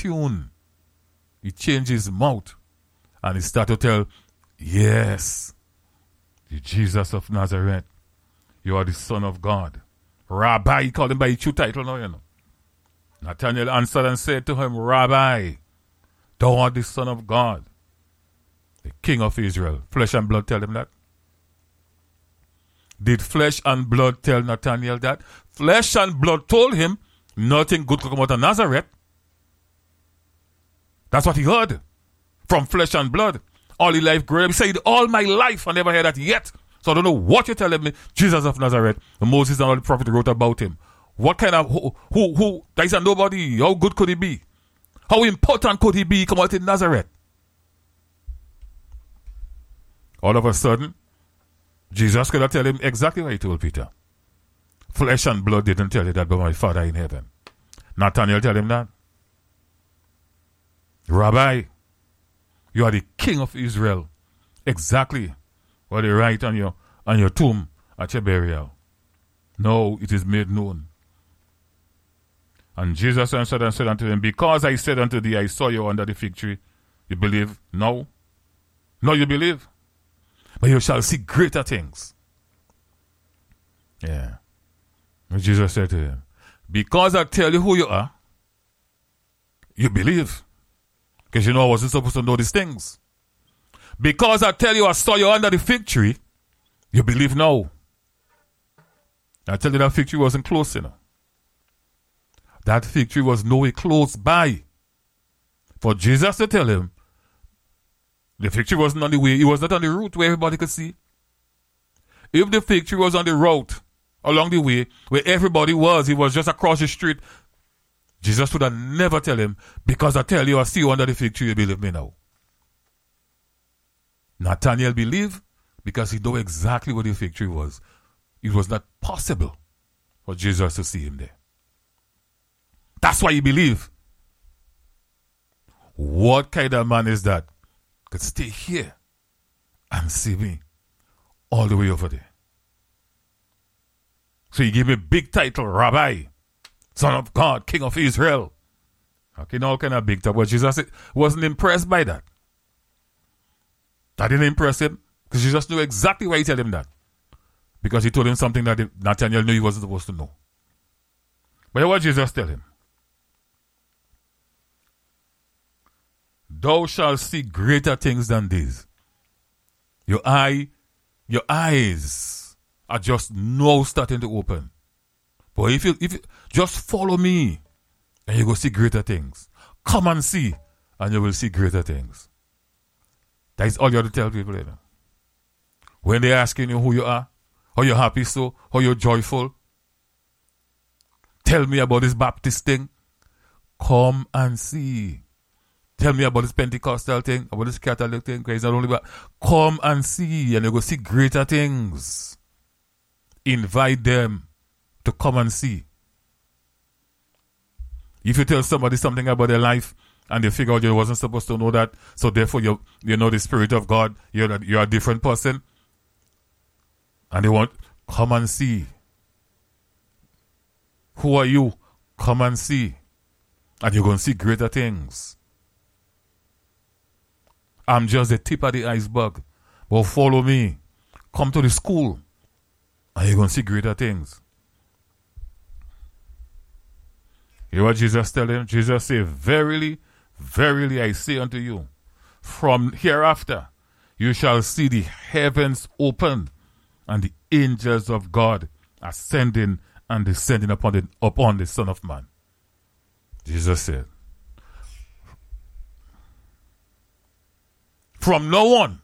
tune. He changed his mouth and he started to tell, yes, the Jesus of Nazareth, you are the Son of God. Rabbi, he called him by his true title now, you know. Nathanael answered and said to him, Rabbi, thou art the Son of God, the King of Israel. Flesh and blood tell him that. Did flesh and blood tell Nathanael that? Flesh and blood told him nothing good could come out of Nazareth. That's what he heard from flesh and blood. All his life growing up. He said, all my life I never heard that yet. So I don't know what you're telling me. Jesus of Nazareth. Moses and all the prophets wrote about him. What kind of, who, there is a nobody. How good could he be? How important could he be come out in Nazareth? All of a sudden, Jesus could have tell him exactly what he told Peter. Flesh and blood didn't tell you that, but my Father in heaven. Nathanael tell him that. Rabbi, you are the King of Israel. Exactly what they write on your tomb at your burial. No, it is made known. And Jesus answered and said unto them, because I said unto thee, I saw you under the fig tree. You believe? No. No, you believe. But you shall see greater things. Yeah. And Jesus said to him, because I tell you who you are, you believe. Because you know I wasn't supposed to know these things. Because I tell you I saw you under the fig tree, you believe now. I tell you that fig tree wasn't close enough. That fig tree was nowhere close by. For Jesus to tell him, the fig tree wasn't on the way, it was not on the route where everybody could see. If the fig tree was on the route, along the way, where everybody was, he was just across the street, Jesus would have never tell him, because I tell you, I see you under the fig tree, you believe me now. Nathanael believed because he knew exactly what the fig tree was. It was not possible for Jesus to see him there. That's why he believed. What kind of man is that? Could stay here and see me all the way over there. So he gave me a big title, Rabbi, Son of God, King of Israel. Okay, all kind of big title. But Jesus wasn't impressed by that. That didn't impress him because Jesus knew exactly why he told him that. Because he told him something that Nathanael knew he wasn't supposed to know. But what Jesus tell him? Thou shalt see greater things than these. Your eyes are just now starting to open. But if you just follow me, and you will see greater things. Come and see, and you will see greater things. That is all you have to tell people. You know? When they're asking you who you are, how you're happy so, how you're joyful, tell me about this Baptist thing. Come and see. Tell me about this Pentecostal thing, about this Catholic thing. It's not only about, come and see, and you go see greater things. Invite them to come and see. If you tell somebody something about their life and they figure out you wasn't supposed to know that, so therefore you know the Spirit of God, you're a different person, and they want, come and see. Who are you? Come and see. And you're going to see greater things. I'm just the tip of the iceberg. But follow me. Come to the school. And you're going to see greater things. You know what Jesus tell him? Jesus said, verily, verily I say unto you, from hereafter you shall see the heavens opened and the angels of God ascending and descending upon the Son of Man. Jesus said, from now on,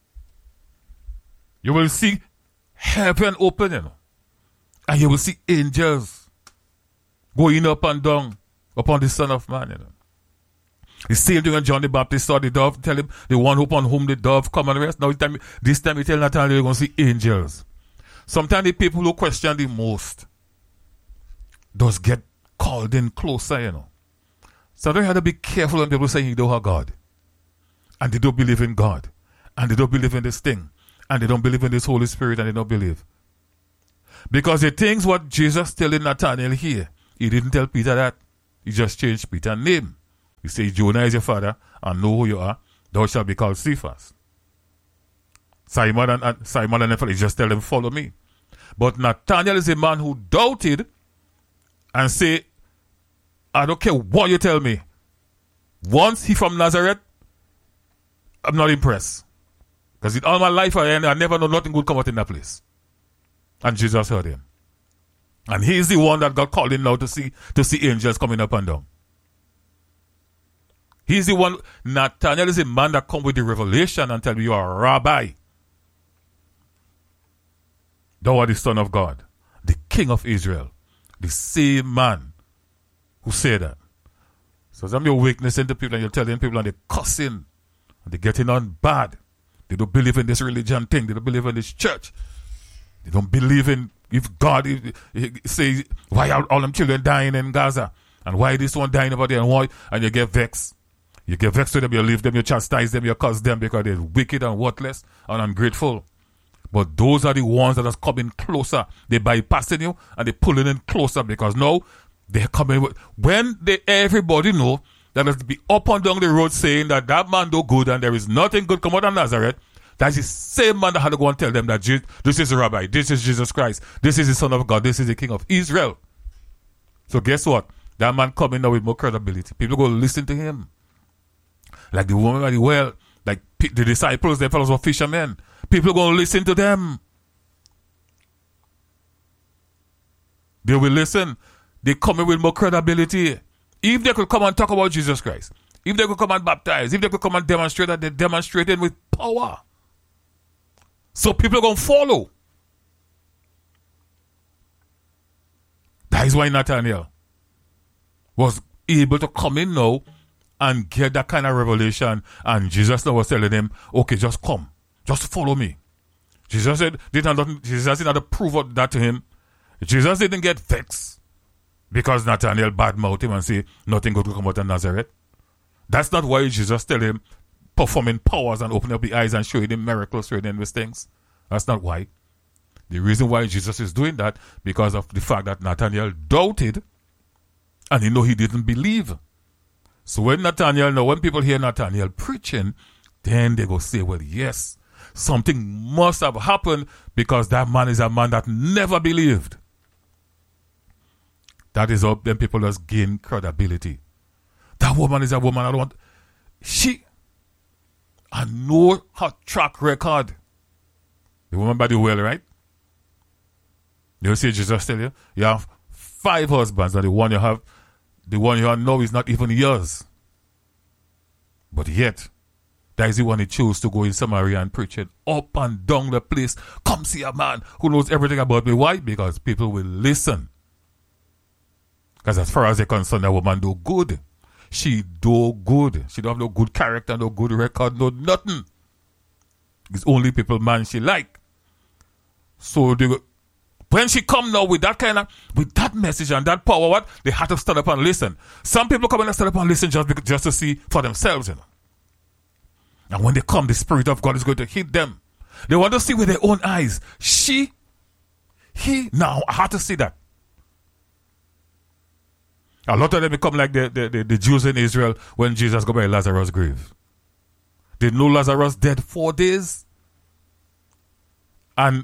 you will see heaven open, you know, and you will see angels going up and down upon the Son of Man, you know. The same thing when John the Baptist saw the dove, tell him, the one upon whom the dove come and rest. Now this time he tell Nathanael you're going to see angels. Sometimes the people who question the most does get called in closer, you know. So you have to be careful when people say you don't have God. And they don't believe in God. And they don't believe in this thing. And they don't believe in this Holy Spirit and they don't believe. Because the things what Jesus telling Nathanael here, he didn't tell Peter that. He just changed Peter's name. He said, Jonah is your father, and know who you are. Thou shalt be called Cephas. Simon and Philip just tell them, follow me. But Nathanael is a man who doubted and say, I don't care what you tell me. Once he from Nazareth, I'm not impressed. Because in all my life, I never know nothing good come out in that place. And Jesus heard him. And he's the one that got called in now to see angels coming up and down. He's the one. Nathanael is a man that come with the revelation and tell me you are a rabbi. Thou art the Son of God, the King of Israel, the same man who said that. So some of your weakness into people and you're telling people and they're cussing and they're getting on bad. They don't believe in this religion thing. They don't believe in this church. They don't believe in if God says why are all them children dying in Gaza and why this one dying over there and why, and you get vexed. You get vexed with them, you leave them, you chastise them, you curse them because they're wicked and worthless and ungrateful. But those are the ones that are coming closer. They're bypassing you and they're pulling in closer because now they're coming with, when everybody know that has to be up and down the road saying that man do good and there is nothing good come out of Nazareth, that's the same man that had to go and tell them that this is the rabbi, this is Jesus Christ, this is the Son of God, this is the King of Israel. So guess what? That man coming now with more credibility. People go listen to him. Like the woman at the well, like the disciples, the fellows were fishermen. People are going to listen to them. They will listen. They come in with more credibility. If they could come and talk about Jesus Christ, if they could come and baptize, if they could come and demonstrate that, they demonstrated with power. So people are going to follow. That is why Nathanael was able to come in now and get that kind of revelation. And Jesus now was telling him, okay, just come. Just follow me. Jesus did not prove of that to him. Jesus didn't get vexed because Nathanael badmouthed him and say nothing good will come out of Nazareth. That's not why Jesus tell him performing powers and opening up the eyes and showing him miracles, showing him these things. That's not why. The reason why Jesus is doing that because of the fact that Nathanael doubted and he didn't believe. So when people hear Nathanael preaching, then they go say, well, yes, something must have happened because that man is a man that never believed. That is how then people just gain credibility. That woman is a woman I know her track record. The woman by the well, right? You see Jesus tell you, you have 5 husbands and the one you have now is not even yours. But yet, that is the one he chose to go in Samaria and preach it up and down the place. Come see a man who knows everything about me. Why? Because people will listen. Because as far as they're concerned, that woman do good. She do good. She don't have no good character, no good record, no nothing. It's only people man she like. So when she come now with that message and that power, what? They have to stand up and listen. Some people come and stand up and listen just to see for themselves, And when they come, the Spirit of God is going to hit them. They want to see with their own eyes. Now, I have to see that. A lot of them become like the Jews in Israel when Jesus got by Lazarus' grave. They know Lazarus dead 4 days. And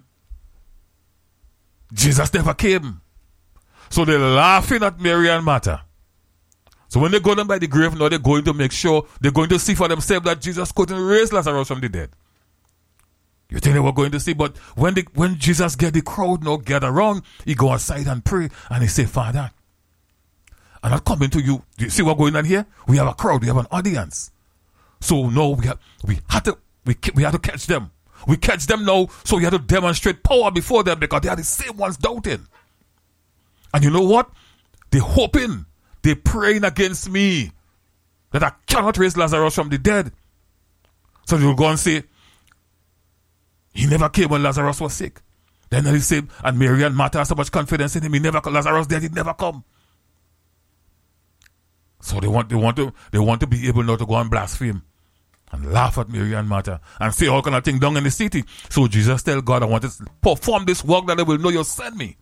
Jesus never came. So they're laughing at Mary and Martha. So when they go down by the grave now, they're going to make sure, they're going to see for themselves that Jesus couldn't raise Lazarus from the dead. You think they were going to see? But when Jesus get the crowd now gather around, he go outside and pray and he say, Father, I'm not coming to you. Do you see what's going on here? We have a crowd, we have an audience. So now we have to catch them. We catch them now, so we have to demonstrate power before them because they are the same ones doubting. And you know what? They're hoping, they're praying against me that I cannot raise Lazarus from the dead. So they'll go and say, he never came when Lazarus was sick. Then they say, and Mary and Martha have so much confidence in him, Lazarus dead, he'd never come. So they want to be able now to go and blaspheme and laugh at Mary and Martha and say all kind of things down in the city. So Jesus tell God, I want to perform this work that they will know you sent me.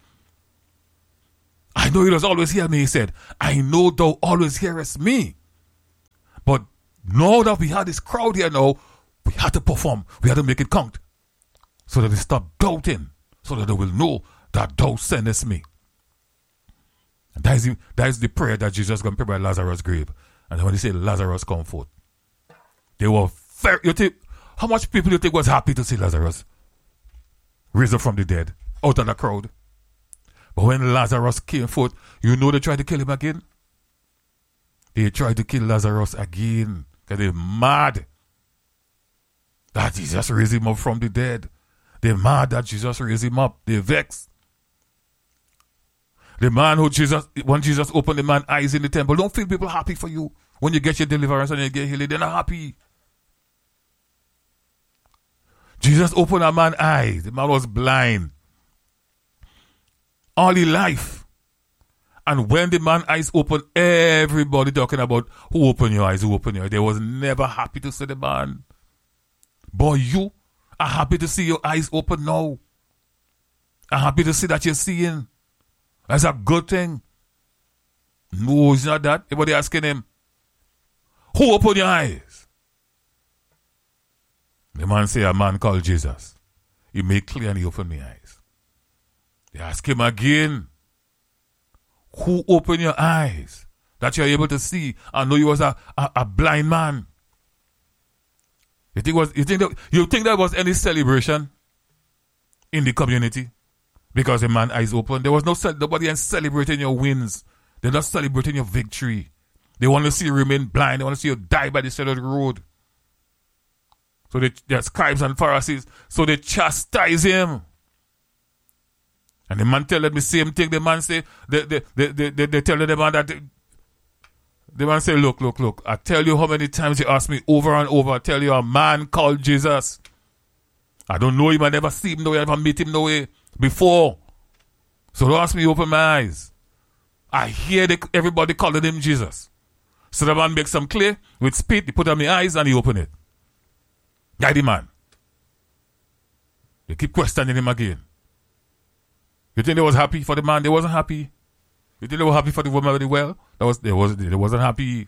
I know you does always hear me, he said. I know thou always hearest me. now that we had this crowd here now, we had to perform. We had to make it count. So that they stop doubting. So that they will know that thou sendest me. And that is the prayer that Jesus going to pray by Lazarus' grave. And then when he said Lazarus come forth, they were very, how much people you think was happy to see Lazarus raised up from the dead out of the crowd? But when Lazarus came forth, you know they tried to kill him again. They tried to kill Lazarus again because they're mad that Jesus raised him up from the dead. They're mad that Jesus raised him up. They're vexed. The man when Jesus opened the man's eyes in the temple, don't feel people happy for you. When you get your deliverance and you get healed, they're not happy. Jesus opened a man's eyes. The man was blind all his life. And when the man's eyes opened, everybody talking about who opened your eyes, who opened your eyes. They was never happy to see the man. Boy, you are happy to see your eyes open now. I'm happy to see that you're seeing. That's a good thing. No, it's not that. Everybody asking him, who opened your eyes? The man say, a man called Jesus. He made clear and he opened my eyes. They ask him again, who opened your eyes that you're able to see? I know you was a blind man. You think that was any celebration in the community? Because the man's eyes open. There was nobody celebrating your wins. They're not celebrating your victory. They want to see you remain blind. They want to see you die by the side of the road. So the scribes and Pharisees, so they chastise him. And the man tell them the same thing. The man say, they tell the man that, the man say, look. I tell you how many times you ask me over and over. I tell you a man called Jesus. I don't know him. I never see him no way. I never meet him no way before. So don't ask me to open my eyes. I hear everybody calling him Jesus. So the man makes some clay with spit. He put on my eyes and he open it. Guide the man. They keep questioning him again. You think they was happy for the man? They wasn't happy. You think they were happy for the woman with the well? They wasn't happy.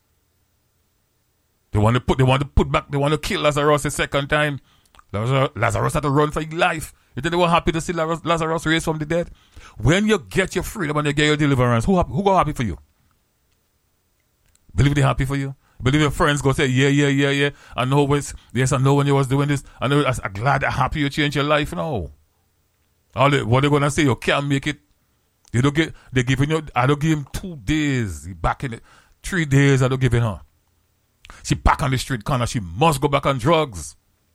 They want to kill Lazarus a second time. Lazarus had to run for his life. You think they were happy to see Lazarus raised from the dead? When you get your freedom and you get your deliverance, who go happy for you? Believe they're happy for you? Believe your friends go say, yeah. I know when you was doing this. I know I'm glad, I'm happy you changed your life. No. What they're gonna say, you can't make it. I don't give him 2 days. He back in it. 3 days I don't give her. She back on the street corner. She must go back on drugs.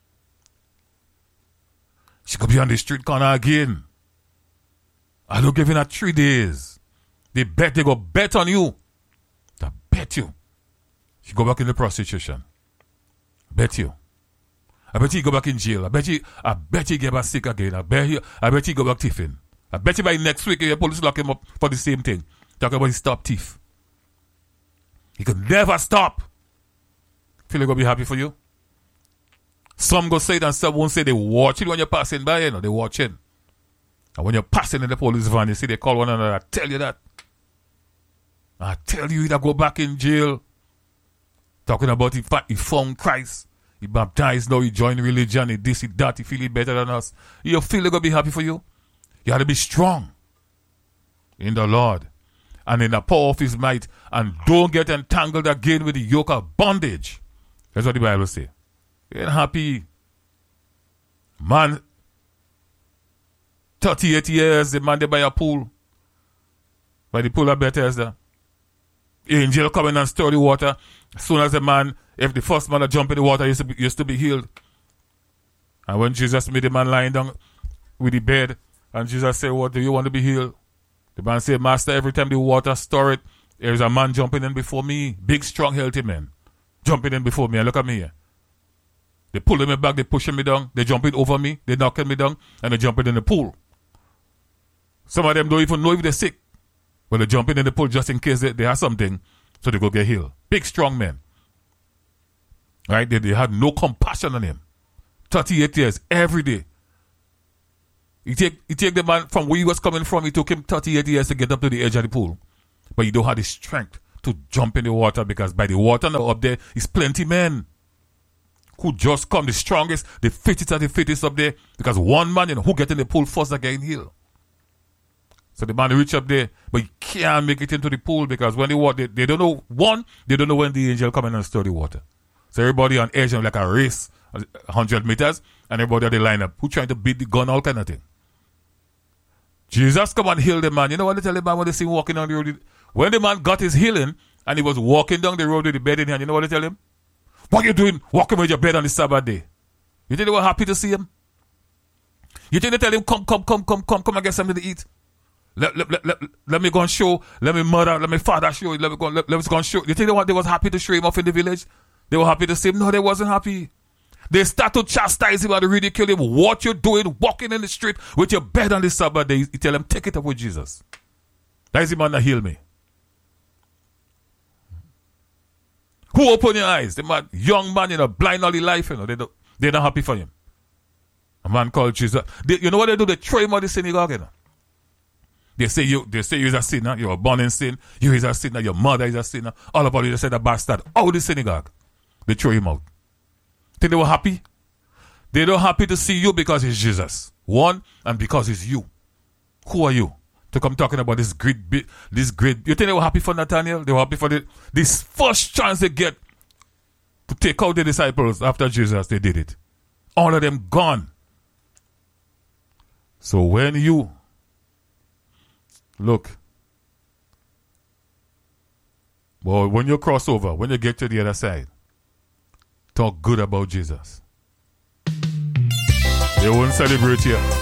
She could be on the street corner again. I don't give her 3 days. They go bet on you. They bet you. She go back in the prostitution. Bet you. I bet you go back in jail. I bet you get back sick again. I bet you go back thieving. I bet you by next week the police lock him up for the same thing. Talk about he stop thief. He could never stop. Feel like gonna be happy for you? Some go say it and some won't say. They watching when you're passing by, they watching. And when you're passing in the police van, you see they call one another. I tell you that. I tell you that go back in jail. Talking about he found Christ. He baptized now, he joined religion, he this, he that, he feel it better than us. You feel they're going to be happy for you? You have to be strong in the Lord and in the power of his might, and don't get entangled again with the yoke of bondage. That's what the Bible says. You ain't happy. Man, 38 years, the man they by a pool. By the pool of Bethesda. Angel coming and stir the water. As soon as the man, if the first man that jump in the water used to be healed. And when Jesus made the man lying down with the bed, and Jesus said, what do you want to be healed? The man said, Master, every time the water stir it, there's a man jumping in before me. Big, strong, healthy man. Jumping in before me. And look at me here. They pulling me back, they pushing me down, they jumping over me, they knocking me down, and they jumping in the pool. Some of them don't even know if they're sick. But they're jumping in the pool just in case they have something, so they go get healed. Big, strong men. Right? They had no compassion on him. 38 years, every day. He take the man from where he was coming from, it took him 38 years to get up to the edge of the pool. But he don't have the strength to jump in the water, because by the water now up there is plenty men who just come, the strongest, the fittest of the fittest up there, because one man, who get in the pool first that getting healed. So the man reach up there, but he can't make it into the pool, because when they don't know, they don't know when the angel come in and stir the water. So everybody on edge, like a race, 100 meters, and everybody at the lineup, who trying to beat the gun, all kind of thing. Jesus come and heal the man. You know what they tell the man when they see him walking down the road? When the man got his healing, and he was walking down the road with the bed in hand, you know what they tell him? What you doing walking with your bed on the Sabbath day? You think they were happy to see him? You think they tell him, come and get something to eat? Let me go and show, let me murder, let me father show, let me go and show. You think they was happy to show him off in the village? They were happy to see him? No, they wasn't happy. They start to chastise him and ridicule him. What you doing walking in the street with your bed on the Sabbath day? You tell him, take it up with Jesus. That is the man that healed me. Who opened your eyes? The man, young man, blind all his life, they're not happy for him. A man called Jesus. You know what they do? They throw him out of the synagogue, They say you're a sinner, you were born in sin, you is a sinner, your mother is a sinner, all about you just said a bastard. Out of the synagogue. They throw him out. Think they were happy? They don't happy to see you because it's Jesus. One, and because it's you. Who are you to come talking about this great? You think they were happy for Nathaniel? They were happy for this first chance they get to take out the disciples after Jesus. They did it. All of them gone. So when you look, well, when you cross over, when you get to the other side, talk good about Jesus. They won't celebrate you.